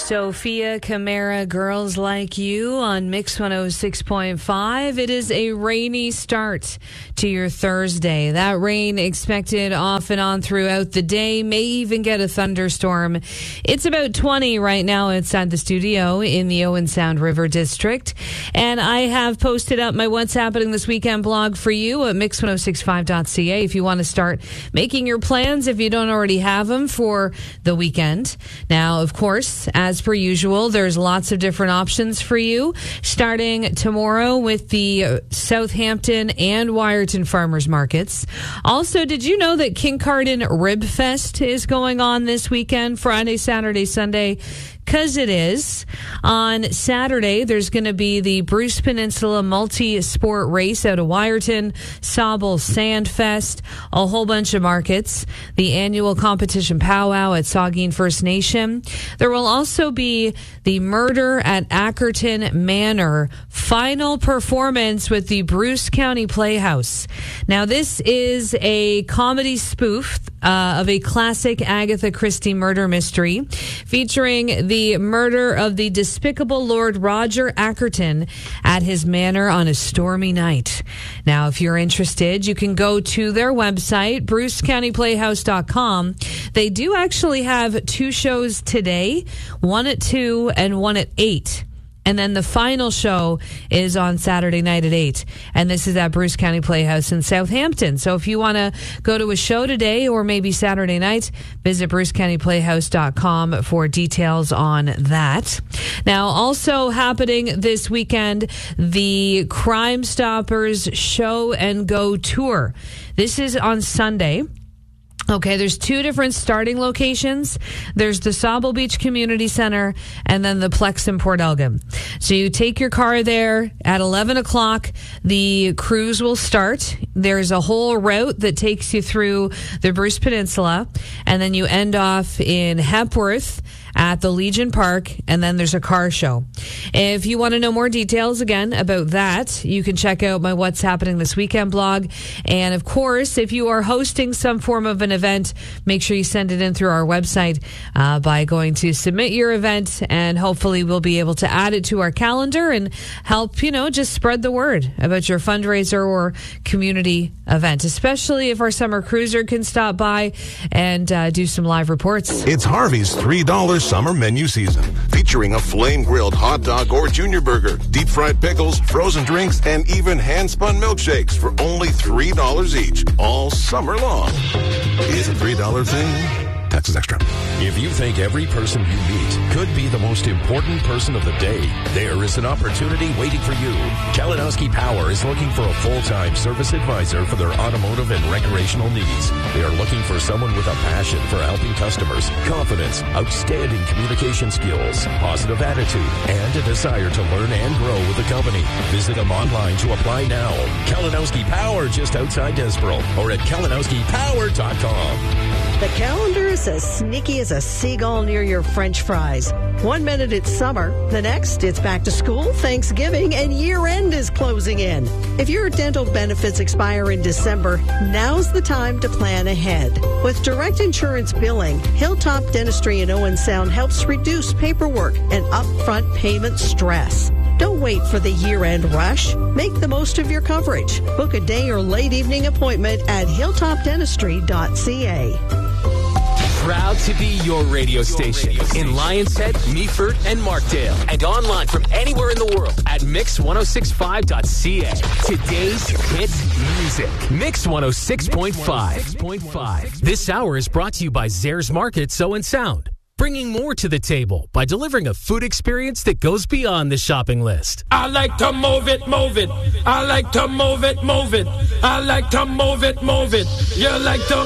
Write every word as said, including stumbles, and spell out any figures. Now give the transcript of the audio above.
Sophia Camara, Girls Like You on Mix one oh six point five. It is a rainy start to your Thursday. That rain expected off and on throughout the day, may even get a thunderstorm. It's about twenty right now inside the studio in the Owen Sound River District. And I have posted up my What's Happening This Weekend blog for you at mix ten sixty-five dot c a if you want to start making your plans if you don't already have them for the weekend. Now, of course, as per usual, there's lots of different options for you, starting tomorrow with the Southampton and Wyerton Farmers Markets. Also, did you know that Kincardine Rib Fest is going on this weekend, Friday, Saturday, Sunday? Because it is. On Saturday, there's going to be the Bruce Peninsula Multi-Sport Race out of Wyerton, Sauble Sandfest, a whole bunch of markets, the annual competition powwow at Saugeen First Nation. There will also be the Murder at Ackerton Manor final performance with the Bruce County Playhouse. Now, this is a comedy spoof uh, of a classic Agatha Christie murder mystery featuring the The murder of the despicable Lord Roger Ackerton at his manor on a stormy night. Now, if you're interested, you can go to their website, bruce county playhouse dot com. They do actually have two shows today, one at two and one at eight. And then the final show is on Saturday night at eight. And this is at Bruce County Playhouse in Southampton. So if you want to go to a show today or maybe Saturday night, visit bruce county playhouse dot com for details on that. Now, also happening this weekend, the Crime Stoppers Show and Go Tour. This is on Sunday. Okay, there's two different starting locations. There's the Sauble Beach Community Center and then the Plex in Port Elgin. So you take your car there at eleven o'clock. The cruise will start. There's a whole route that takes you through the Bruce Peninsula, and then you end off in Hepworth at the Legion Park, and then there's a car show. If you want to know more details, again, about that, you can check out my What's Happening This Weekend blog. And, of course, if you are hosting some form of an event, make sure you send it in through our website uh, by going to submit your event, and hopefully we'll be able to add it to our calendar and help, you know, just spread the word about your fundraiser or community event, especially if our summer cruiser can stop by and uh, do some live reports. It's Harvey's three dollars summer menu season, featuring a flame-grilled hot dog or junior burger, deep-fried pickles, frozen drinks, and even hand-spun milkshakes for only three dollars each, all summer long. It's a three dollar thing. Taxes extra. If you think every person you meet could be the most important person of the day, there is an opportunity waiting for you. Kalinowski Power is looking for a full-time service advisor for their automotive and recreational needs. They are looking for someone with a passion for helping customers, confidence, outstanding communication skills, positive attitude, and a desire to learn and grow with the company. Visit them online to apply now. Kalinowski Power just outside Desborough or at kalinowski power dot com. The calendar is as sneaky as a seagull near your French fries. One minute it's summer, the next it's back to school, Thanksgiving, and year-end is closing in. If your dental benefits expire in December, now's the time to plan ahead. With direct insurance billing, Hilltop Dentistry in Owen Sound helps reduce paperwork and upfront payment stress. Don't wait for the year-end rush. Make the most of your coverage. Book a day or late evening appointment at hilltop dentistry dot c a. Proud to be your radio station in Lionshead, Meaford, and Markdale, and online from anywhere in the world at mix ten sixty-five dot c a. Today's hit music. Mix one oh six point five. This hour is brought to you by Zares Markets Owen Sound, bringing more to the table by delivering a food experience that goes beyond the shopping list. I like to move it, move it. I like to move it, move it. I like to move it, move it. You like to